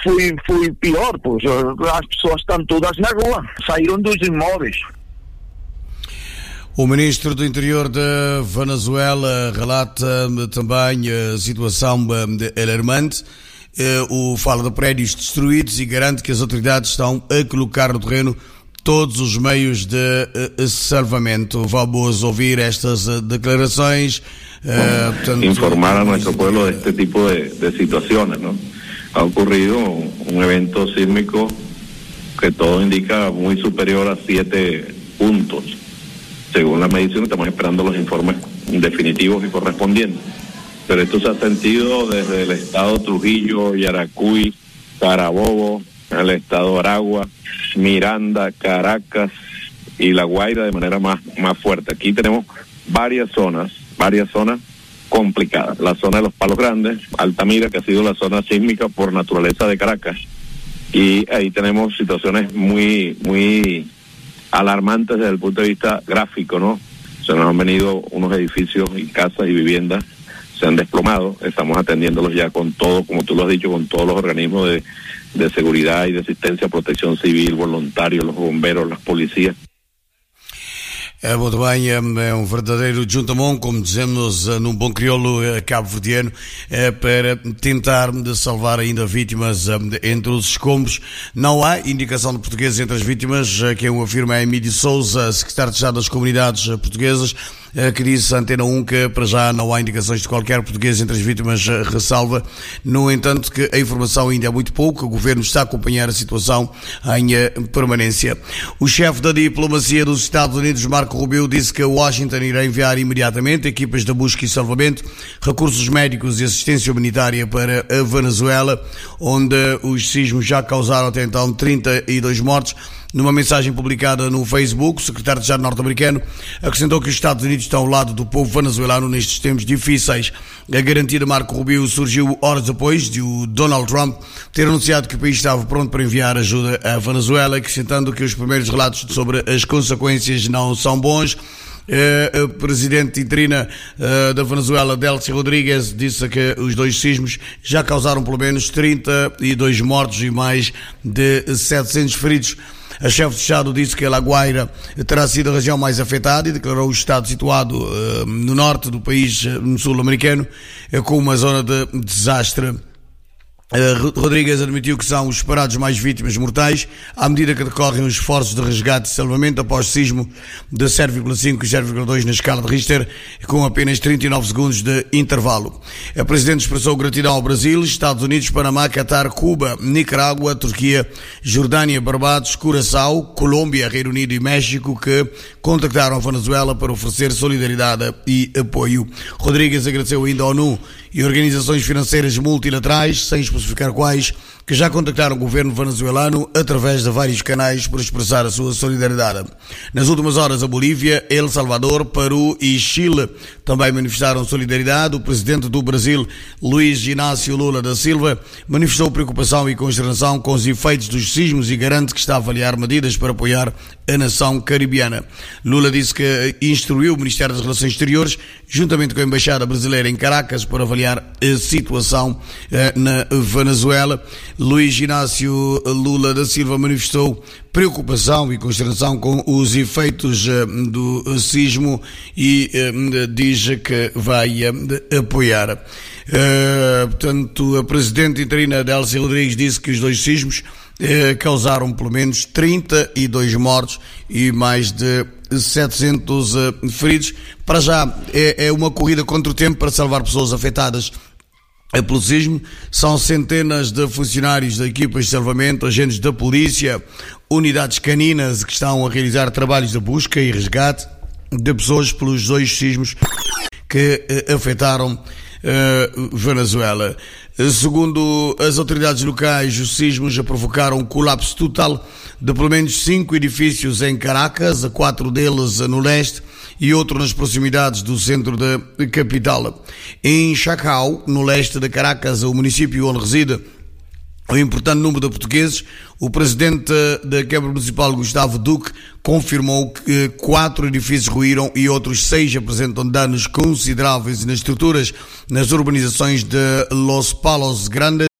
foi pior, pois as pessoas estão todas na rua, saíram dos imóveis. O ministro do Interior da Venezuela relata também a situação alarmante. Fala de prédios destruídos e garante que as autoridades estão a colocar no terreno todos os meios de salvamento. Vamos ouvir estas declarações. Informar a nuestro pueblo de este tipo de situaciones, ¿no? Ha ocurrido un evento sísmico que todo indica muy superior a 7 puntos. Según la medición, estamos esperando los informes definitivos y correspondientes. Pero esto se ha sentido desde el estado Trujillo, Yaracuy, Carabobo, el estado Aragua, Miranda, Caracas y La Guaira de manera más fuerte. Aquí tenemos varias zonas complicadas. La zona de los Palos Grandes, Altamira, que ha sido la zona sísmica por naturaleza de Caracas. Y ahí tenemos situaciones muy alarmantes desde el punto de vista gráfico, ¿no? Se nos han venido unos edificios y casas y viviendas, se han desplomado. Estamos atendiéndolos ya con todo, como tú lo has dicho, con todos los organismos de seguridad y de asistencia, protección civil, voluntarios, los bomberos, las policías. Muito bem, é verdadeiro juntamão, como dizemos num bom crioulo cabo-verdiano, para tentar salvar ainda vítimas entre os escombros. Não há indicação de portugueses entre as vítimas, quem o afirma é Emílio Souza, secretário de Estado das Comunidades Portuguesas, que disse à Antena 1 que para já não há indicações de qualquer português entre as vítimas, ressalva, no entanto, que a informação ainda é muito pouco, o Governo está a acompanhar a situação em permanência. O chefe da diplomacia dos Estados Unidos, Marco Rubio, disse que Washington irá enviar imediatamente equipas de busca e salvamento, recursos médicos e assistência humanitária para a Venezuela, onde os sismos já causaram até então 32 mortes. Numa mensagem publicada no Facebook, o secretário de Estado norte-americano acrescentou que os Estados Unidos estão ao lado do povo venezuelano nestes tempos difíceis. A garantia de Marco Rubio surgiu horas depois de o Donald Trump ter anunciado que o país estava pronto para enviar ajuda à Venezuela, acrescentando que os primeiros relatos sobre as consequências não são bons. A presidente interina da Venezuela, Delcy Rodrigues, disse que os dois sismos já causaram pelo menos 32 mortos e mais de 700 feridos. A chefe de Estado disse que La Guaira terá sido a região mais afetada e declarou o estado situado no norte do país sul-americano como uma zona de desastre. Rodrigues admitiu que são os esperados mais vítimas mortais à medida que decorrem os esforços de resgate e salvamento após sismo de 7,5 e 0,2 na escala de Richter, com apenas 39 segundos de intervalo. A Presidente expressou gratidão ao Brasil, Estados Unidos, Panamá, Catar, Cuba, Nicarágua, Turquia, Jordânia, Barbados, Curaçao, Colômbia, Reino Unido e México, que contactaram a Venezuela para oferecer solidariedade e apoio. Rodrigues agradeceu ainda à ONU e organizações financeiras multilaterais, sem especificar quais, que já contactaram o governo venezuelano através de vários canais para expressar a sua solidariedade. Nas últimas horas, a Bolívia, El Salvador, Peru e Chile também manifestaram solidariedade. O presidente do Brasil, Luiz Inácio Lula da Silva, manifestou preocupação e consternação com os efeitos dos sismos e garante que está a avaliar medidas para apoiar a nação caribiana. Lula disse que instruiu o Ministério das Relações Exteriores, juntamente com a Embaixada Brasileira em Caracas, para avaliar a situação na Venezuela. Luiz Inácio Lula da Silva manifestou preocupação e consternação com os efeitos do sismo e diz que vai apoiar. Portanto, a presidente interina Delcy Rodrigues disse que os dois sismos causaram pelo menos 32 mortos e mais de 700 feridos. Para já é uma corrida contra o tempo para salvar pessoas afetadas pelo sismo. São centenas de funcionários da equipas de salvamento, agentes da polícia, unidades caninas que estão a realizar trabalhos de busca e resgate de pessoas pelos dois sismos que afetaram Venezuela. Segundo as autoridades locais, os sismos já provocaram um colapso total de pelo menos 5 edifícios em Caracas, 4 deles no leste e outro nas proximidades do centro da capital. Em Chacao, no leste de Caracas, o município onde reside um importante número de portugueses, o presidente da Câmara Municipal, Gustavo Duque, confirmou que 4 edifícios ruíram e outros 6 apresentam danos consideráveis nas estruturas nas urbanizações de Los Palos Grandes,